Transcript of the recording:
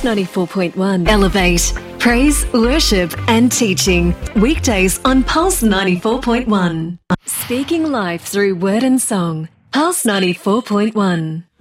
Pulse 94.1. Elevate. Praise, worship and teaching. Weekdays on Pulse 94.1. Speaking life through word and song. Pulse 94.1.